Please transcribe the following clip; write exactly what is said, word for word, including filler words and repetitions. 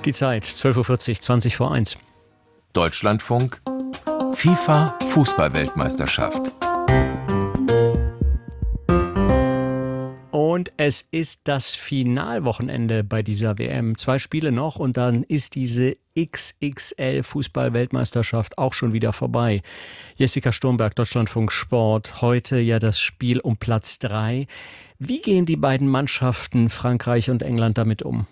Die Zeit zwölf Uhr vierzig, zwanzig vor eins. Deutschlandfunk FIFA Fußball-Weltmeisterschaft. Und es ist das Finalwochenende bei dieser W M. Zwei Spiele noch und dann ist diese X X L-Fußball-Weltmeisterschaft auch schon wieder vorbei. Jessica Sturmberg, Deutschlandfunk Sport. Heute ja das Spiel um Platz drei. Wie gehen die beiden Mannschaften, Frankreich und England, damit um?